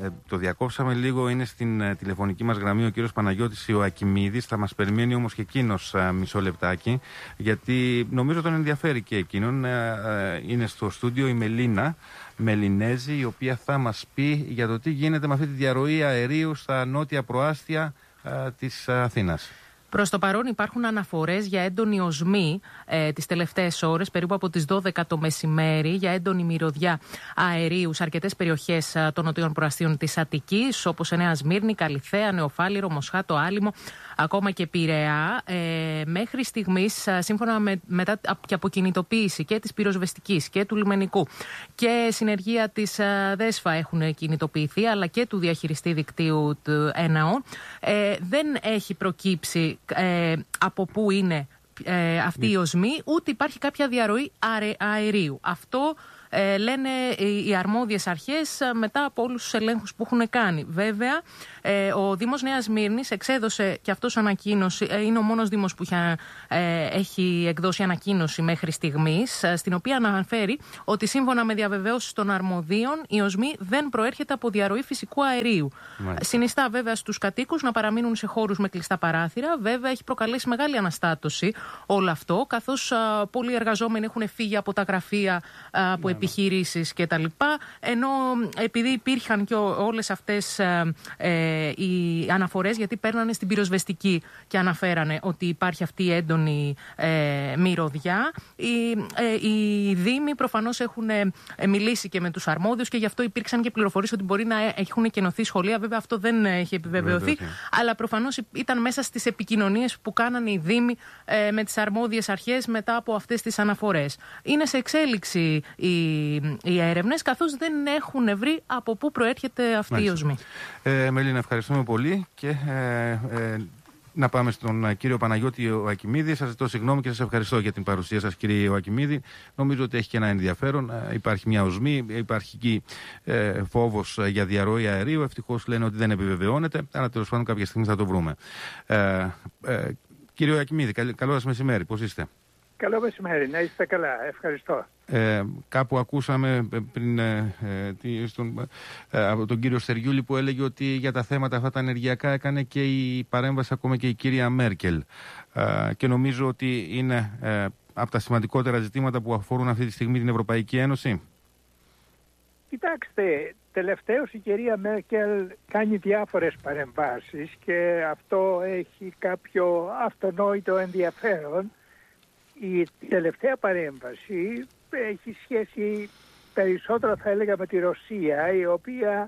Το διακόψαμε λίγο, είναι στην τηλεφωνική μας γραμμή ο κύριος Παναγιώτης Ιωακημίδης. Θα μας περιμένει όμως και εκείνος μισό λεπτάκι, γιατί νομίζω τον ενδιαφέρει και εκείνον. Είναι στο στούντιο η Μελίνα Μελινέζη, η οποία θα μας πει για το τι γίνεται με αυτή τη διαρροή αερίου στα νότια προάστια της Αθήνας. Προς το παρόν υπάρχουν αναφορές για έντονη οσμή τις τελευταίες ώρες, περίπου από τις 12 το μεσημέρι, για έντονη μυρωδιά αερίου σε αρκετές περιοχές των νοτιών προαστίων της Αττικής, όπως Νέα Σμύρνη, Καλιθέα, Νεοφάλιρο, Μοσχάτο, Άλυμο, ακόμα και Πειραιά. Μέχρι στιγμής, σύμφωνα μετά και από κινητοποίηση και της πυροσβεστικής και του λιμενικού και συνεργεία της ΔΕΣΦΑ έχουν κινητοποιηθεί, αλλά και του διαχειριστή δικτύου του ΕΝΑΟ, δεν έχει προκύψει από πού είναι αυτή η οσμή, ούτε υπάρχει κάποια διαρροή αερίου. Αυτό λένε οι αρμόδιες αρχές μετά από όλους τους ελέγχους που έχουν κάνει. Βέβαια, ο Δήμος Νέας Σμύρνης εξέδωσε και αυτός ανακοίνωση, είναι ο μόνος Δήμος που έχει εκδώσει ανακοίνωση μέχρι στιγμής, στην οποία αναφέρει ότι σύμφωνα με διαβεβαίωσεις των αρμοδίων η οσμή δεν προέρχεται από διαρροή φυσικού αερίου. Μάλιστα. Συνιστά βέβαια στους κατοίκους να παραμείνουν σε χώρους με κλειστά παράθυρα. Βέβαια, έχει προκαλέσει μεγάλη αναστάτωση όλο αυτό, καθώς πολλοί εργαζόμενοι έχουν φύγει από τα γραφεία, από επιχειρήσεις κτλ. Ενώ επειδή υπήρχαν και όλες αυτές οι αναφορές, γιατί παίρνανε στην πυροσβεστική και αναφέρανε ότι υπάρχει αυτή η έντονη μυρωδιά, οι Δήμοι προφανώς έχουν μιλήσει και με τους αρμόδιους και γι' αυτό υπήρξαν και πληροφορίες ότι μπορεί να έχουν κενωθεί σχολεία. Βέβαια αυτό δεν έχει επιβεβαιωθεί, αλλά προφανώς ήταν μέσα στις επικοινωνίες που κάνανε οι Δήμοι με τις αρμόδιες αρχές μετά από αυτές τις αναφορές. Είναι σε εξέλιξη οι έρευνες, καθώς δεν έχουν βρει από πού προέρχεται αυτή η οσμή. Μελίνα, ευχαριστούμε πολύ και να πάμε στον κύριο Παναγιώτη Ιωακημίδη. Σας ζητώ συγγνώμη και σας ευχαριστώ για την παρουσία σας, κύριε Ιωακημίδη. Νομίζω ότι έχει και ένα ενδιαφέρον. Υπάρχει μια οσμή, υπάρχει εκεί φόβος για διαρροή αερίου. Ευτυχώς λένε ότι δεν επιβεβαιώνεται, αλλά τέλος πάντων κάποια στιγμή θα το βρούμε. Κύριε Ιωακημίδη, καλό σας μεσημέρι. Πώς είστε? Καλό μεσημέρι, να είστε καλά. Ευχαριστώ. Κάπου ακούσαμε πριν από τον κύριο Στεργιούλη που έλεγε ότι για τα θέματα αυτά τα ενεργειακά έκανε και η παρέμβαση ακόμα και η κυρία Μέρκελ. Και νομίζω ότι είναι από τα σημαντικότερα ζητήματα που αφορούν αυτή τη στιγμή την Ευρωπαϊκή Ένωση. Κοιτάξτε, τελευταίως η κυρία Μέρκελ κάνει διάφορες παρεμβάσεις και αυτό έχει κάποιο αυτονόητο ενδιαφέρον. Η τελευταία παρέμβαση έχει σχέση περισσότερο, θα έλεγα, με τη Ρωσία, η οποία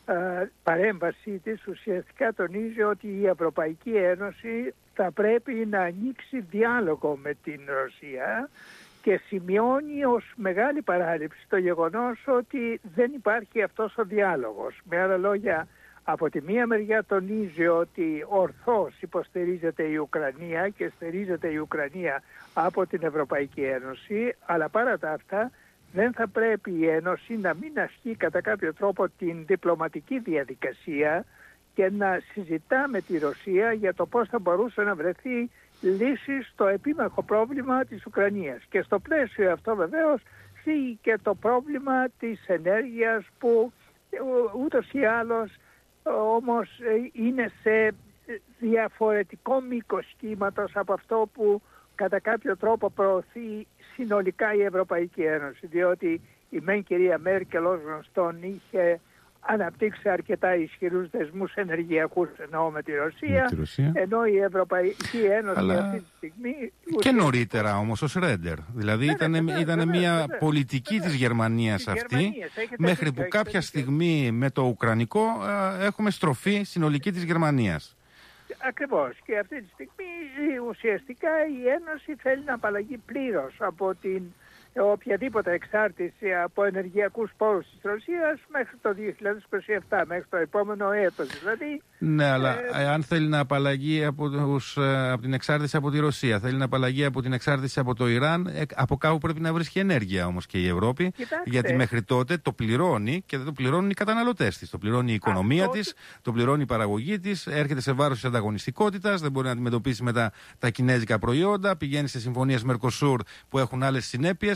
παρέμβαση της ουσιαστικά τονίζει ότι η Ευρωπαϊκή Ένωση θα πρέπει να ανοίξει διάλογο με την Ρωσία και σημειώνει ως μεγάλη παράληψη το γεγονός ότι δεν υπάρχει αυτός ο διάλογος. Με άλλα λόγια, από τη μία μεριά τονίζει ότι ορθώς υποστηρίζεται η Ουκρανία και στηρίζεται η Ουκρανία από την Ευρωπαϊκή Ένωση, αλλά παρά τα αυτά δεν θα πρέπει η Ένωση να μην ασκεί κατά κάποιο τρόπο την διπλωματική διαδικασία και να συζητά με τη Ρωσία για το πώς θα μπορούσε να βρεθεί λύση στο επίμαχο πρόβλημα της Ουκρανίας. Και στο πλαίσιο αυτό βεβαίως θίγει και το πρόβλημα της ενέργειας που ούτως ή άλλως όμως είναι σε διαφορετικό μήκος κύματος από αυτό που κατά κάποιο τρόπο προωθεί συνολικά η Ευρωπαϊκή Ένωση, διότι η μεν κυρία Μέρκελ ως γνωστόν είχε αναπτύξει αρκετά ισχυρούς δεσμούς ενεργειακούς εννοώ με τη Ρωσία, ενώ η Ευρωπαϊκή Ένωση αυτή τη στιγμή... Και νωρίτερα όμως ο Σρέντερ, δηλαδή ήταν μια πολιτική της Γερμανίας αυτή, μέχρι που κάποια στιγμή με το Ουκρανικό έχουμε στροφή συνολική της Γερμανίας. Ακριβώς. Και αυτή τη στιγμή ουσιαστικά η Ένωση θέλει να απαλλαγεί πλήρως από την οποιαδήποτε εξάρτηση από ενεργειακούς πόρους της Ρωσίας μέχρι το 2027, μέχρι το επόμενο έτος δηλαδή. Ναι, αλλά αν θέλει να απαλλαγεί από την εξάρτηση από τη Ρωσία, θέλει να απαλλαγεί από την εξάρτηση από το Ιράν, από κάπου πρέπει να βρίσκει ενέργεια όμως και η Ευρώπη. Κοιτάξτε, γιατί μέχρι τότε το πληρώνει και δεν το πληρώνουν οι καταναλωτές της. Το πληρώνει η οικονομία της, το πληρώνει η παραγωγή της, έρχεται σε βάρος της ανταγωνιστικότητας, δεν μπορεί να αντιμετωπίσει μετά τα κινέζικα προϊόντα, πηγαίνει σε συμφωνίες Mercosur που έχουν άλλες συνέπειες.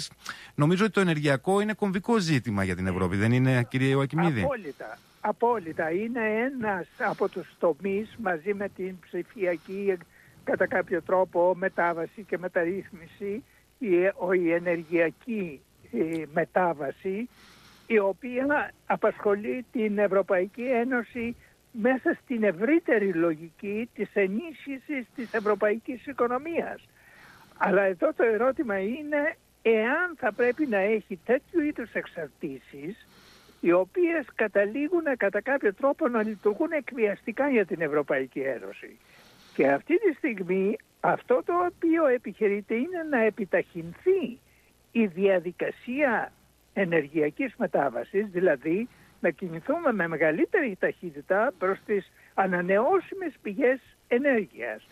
αυτές, νομίζω ότι το ενεργειακό είναι κομβικό ζήτημα για την Ευρώπη, δεν είναι, κύριε Ιωακημίδη? Απόλυτα. Είναι ένας από τους τομείς, μαζί με την ψηφιακή κατά κάποιο τρόπο μετάβαση και μεταρρύθμιση, η ενεργειακή μετάβαση, η οποία απασχολεί την Ευρωπαϊκή Ένωση μέσα στην ευρύτερη λογική της ενίσχυσης της ευρωπαϊκής οικονομίας. Αλλά εδώ το ερώτημα είναι εάν θα πρέπει να έχει τέτοιου είδους εξαρτήσεις, οι οποίες καταλήγουν κατά κάποιο τρόπο να λειτουργούν εκβιαστικά για την Ευρωπαϊκή Ένωση. Και αυτή τη στιγμή αυτό το οποίο επιχειρείται είναι να επιταχυνθεί η διαδικασία ενεργειακής μετάβασης, δηλαδή να κινηθούμε με μεγαλύτερη ταχύτητα προς τις ανανεώσιμες πηγές ενέργειας.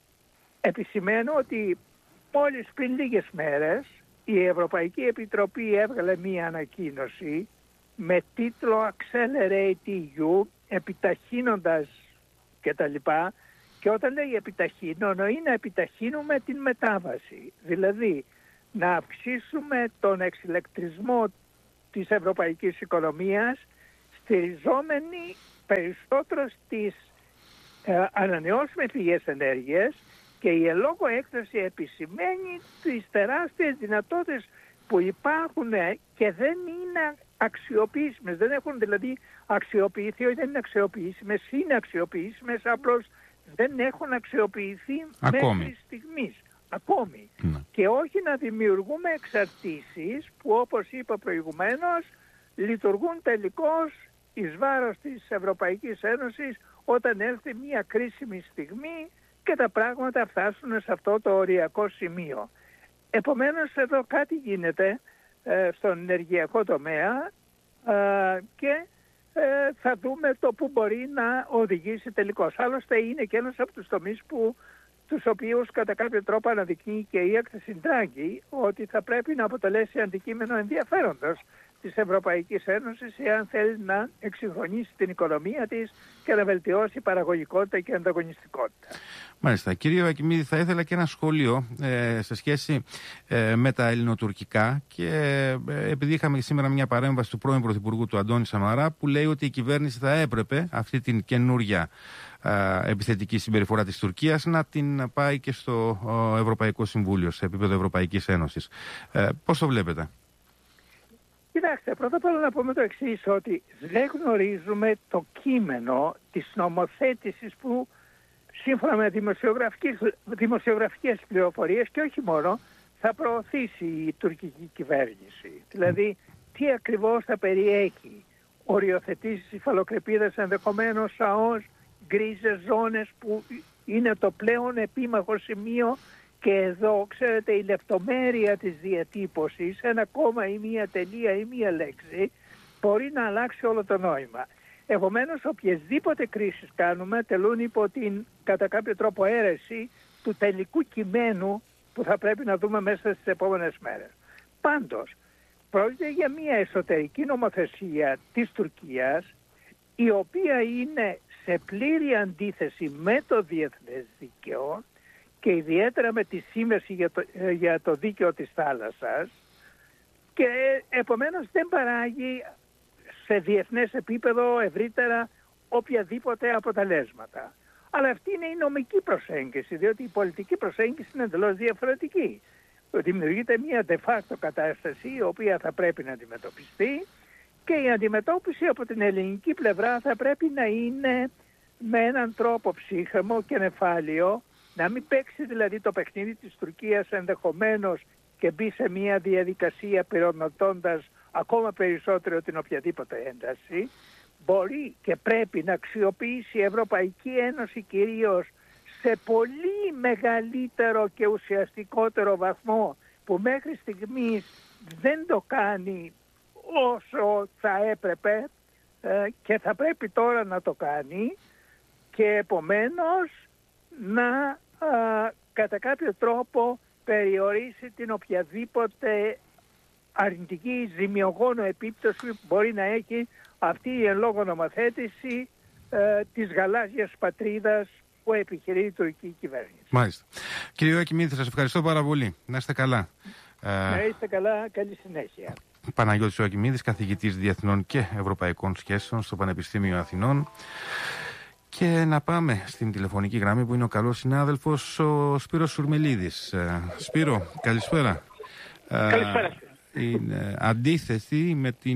Επισημαίνω ότι μόλις πριν λίγες μέρες η Ευρωπαϊκή Επιτροπή έβγαλε μία ανακοίνωση με τίτλο Accelerate EU, επιταχύνοντας κτλ. Και όταν λέει επιταχύνω, εννοεί να επιταχύνουμε την μετάβαση. Δηλαδή να αυξήσουμε τον εξηλεκτρισμό της ευρωπαϊκής οικονομίας, στηριζόμενοι περισσότερο στις ανανεώσιμες πηγές ενέργειας, και η ελόγω έκθεση επισημαίνει τις τεράστιες δυνατότητες που υπάρχουν και δεν είναι αξιοποιήσιμες. Δεν έχουν δηλαδή αξιοποιηθεί, όχι δεν είναι αξιοποιήσιμες, είναι αξιοποιήσιμες, απλώς δεν έχουν αξιοποιηθεί μέχρι στιγμής. Ακόμη. Και όχι να δημιουργούμε εξαρτήσεις που, όπως είπα προηγουμένως, λειτουργούν τελικώς εις βάρος της Ευρωπαϊκής Ένωσης όταν έρθει μια κρίσιμη στιγμή και τα πράγματα φτάσουν σε αυτό το οριακό σημείο. Επομένως εδώ κάτι γίνεται στον ενεργειακό τομέα και θα δούμε το που μπορεί να οδηγήσει τελικώς. Άλλωστε είναι και ένας από τους τομείς τους οποίους κατά κάποιο τρόπο αναδεικνύει και η έκθεση Ντράγκη, ότι θα πρέπει να αποτελέσει αντικείμενο ενδιαφέροντος της Ευρωπαϊκής Ένωσης εάν θέλει να εξυγχρονίσει την οικονομία της και να βελτιώσει παραγωγικότητα και ανταγωνιστικότητα. Μάλιστα. Κύριε Ιωακημίδη, θα ήθελα και ένα σχόλιο σε σχέση με τα ελληνοτουρκικά, και επειδή είχαμε σήμερα μια παρέμβαση του πρώην Πρωθυπουργού του Αντώνη Σαμαρά, που λέει ότι η κυβέρνηση θα έπρεπε αυτή την καινούρια επιθετική συμπεριφορά της Τουρκίας να την πάει και στο Ευρωπαϊκό Συμβούλιο σε επίπεδο Ευρωπαϊκής Ένωσης. Πώς το βλέπετε? Κοιτάξτε, πρώτα απ' όλα να πούμε το εξής, ότι δεν γνωρίζουμε το κείμενο της νομοθέτησης που σύμφωνα με δημοσιογραφικές πληροφορίες και όχι μόνο θα προωθήσει η τουρκική κυβέρνηση. Δηλαδή τι ακριβώς θα περιέχει, οριοθετήσεις υφαλοκρηπίδας ενδεχομένως ΑΟΣ, γκρίζες ζώνες που είναι το πλέον επίμαχο σημείο. Και εδώ, ξέρετε, η λεπτομέρεια της διατύπωσης, ένα κόμμα ή μία τελεία ή μία λέξη, μπορεί να αλλάξει όλο το νόημα. Επομένως, οποιασδήποτε κρίσεις κάνουμε τελούν υπό την κατά κάποιο τρόπο αίρεση του τελικού κειμένου που θα πρέπει να δούμε μέσα στις επόμενες μέρες. Πάντως, πρόκειται για μία εσωτερική νομοθεσία της Τουρκίας, η οποία είναι σε πλήρη αντίθεση με το διεθνές δίκαιο και ιδιαίτερα με τη Σύμβαση για το Δίκαιο της Θάλασσας, και επομένως δεν παράγει σε διεθνές επίπεδο ευρύτερα οποιαδήποτε αποτελέσματα. Αλλά αυτή είναι η νομική προσέγγιση, διότι η πολιτική προσέγγιση είναι εντελώς διαφορετική. Δημιουργείται μια de facto κατάσταση η οποία θα πρέπει να αντιμετωπιστεί, και η αντιμετώπιση από την ελληνική πλευρά θα πρέπει να είναι με έναν τρόπο ψύχρεμο και νεφάλαιο, να μην παίξει δηλαδή το παιχνίδι της Τουρκίας ενδεχομένως και μπει σε μια διαδικασία πυροδοτώντας ακόμα περισσότερο την οποιαδήποτε ένταση. Μπορεί και πρέπει να αξιοποιήσει η Ευρωπαϊκή Ένωση κυρίως σε πολύ μεγαλύτερο και ουσιαστικότερο βαθμό που μέχρι στιγμής δεν το κάνει όσο θα έπρεπε και θα πρέπει τώρα να το κάνει, και επομένως να κατά κάποιο τρόπο περιορίσει την οποιαδήποτε αρνητική ζημιογόνο επίπτωση που μπορεί να έχει αυτή η εν λόγω νομοθέτηση της γαλάζιας πατρίδας που επιχειρεί η τουρκική κυβέρνηση. Μάλιστα. Κύριε Ιωακημίδη, σας ευχαριστώ πάρα πολύ. Να είστε καλά. Να είστε καλά, καλή συνέχεια. Παναγιώτης Ιωακημίδης, καθηγητής Διεθνών και Ευρωπαϊκών Σχέσεων στο Πανεπιστήμιο Αθηνών. Και να πάμε στην τηλεφωνική γραμμή που είναι ο καλός συνάδελφος ο Σπύρος Σουρμελίδης. Σπύρο, καλησπέρα. Καλησπέρα. Είναι αντίθετη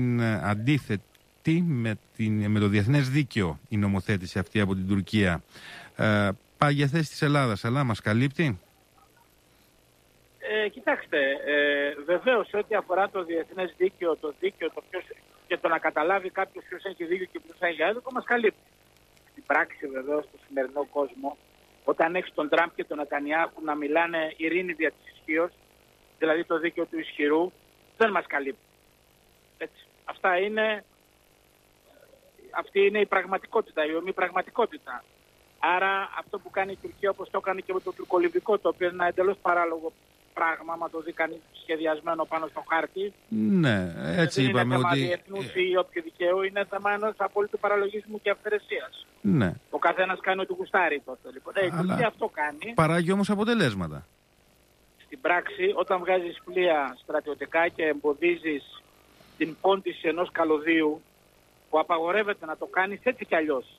με το διεθνές δίκαιο η νομοθέτηση αυτή από την Τουρκία. Πάει για θέση της Ελλάδας, αλλά μας καλύπτει? Κοιτάξτε, βεβαίως ό,τι αφορά το διεθνές δίκαιο, και το να καταλάβει κάποιος ποιος έχει δίκιο και ποιος έχει άδικο, μας καλύπτει. Στην πράξη βεβαίως, στο σημερινό κόσμο, όταν έχεις τον Τραμπ και τον Νετανιάχου να μιλάνε ειρήνη δια της ισχύως, δηλαδή το δίκαιο του ισχυρού, δεν μας καλύπτει. Έτσι. Αυτή είναι η πραγματικότητα, η ομή πραγματικότητα. Άρα αυτό που κάνει η Τουρκία, όπως το έκανε και με το τουρκολιβικό, το οποίο είναι ένα εντελώς παράλογο πράγμα, άμα το δει κανείς σχεδιασμένο πάνω στο χάρτη. Ναι, έτσι δεν είπαμε είναι θέμα ότι... διεθνούς ή όποιου δικαίου, είναι θέμα ενός απόλυτου παραλογισμού και αυθαιρεσίας. Ναι. Ο καθένας κάνει ό,τι γουστάρει τότε. Λοιπόν. Η Τουρκία αυτό κάνει. Παράγει όμως αποτελέσματα. Στην πράξη, όταν βγάζεις πλοία στρατιωτικά και εμποδίζεις την πόντιση ενός καλωδίου, που απαγορεύεται να το κάνεις έτσι κι αλλιώς